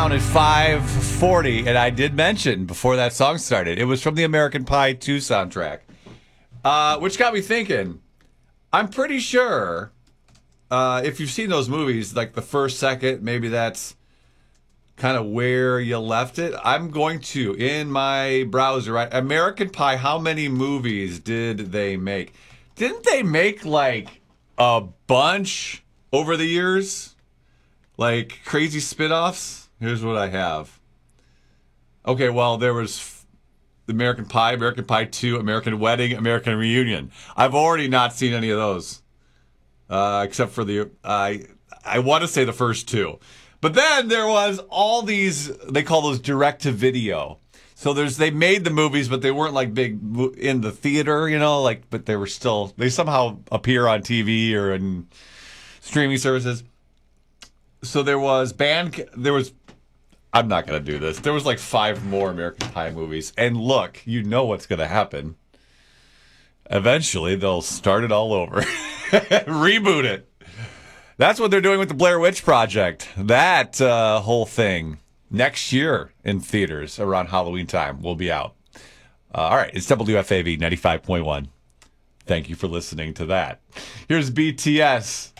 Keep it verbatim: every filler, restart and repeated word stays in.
countdown at five forty, and I did mention before that song started, it was from the American Pie two soundtrack, uh, which got me thinking. I'm pretty sure uh, if you've seen those movies, like the first, second, maybe that's kind of where you left it. I'm going to, in my browser, right? American Pie, how many movies did they make? Didn't they make like a bunch over the years? Like crazy spinoffs? Here's what I have. Okay, well, there was American Pie, American Pie two, American Wedding, American Reunion. I've already not seen any of those. Uh, except for the, I I want to say the first two. But then there was all these, they call those direct-to-video. So there's, they made the movies, but they weren't like big in the theater, you know, like, but they were still, they somehow appear on T V or in streaming services. So there was band, there was, I'm not going to do this. There was like five more American Pie movies. And look, you know what's going to happen. Eventually, they'll start it all over. Reboot it. That's what they're doing with the Blair Witch Project. That uh, whole thing next year in theaters around Halloween time will be out. Uh, all right, it's W F A V ninety-five point one. Thank you for listening to that. Here's B T S.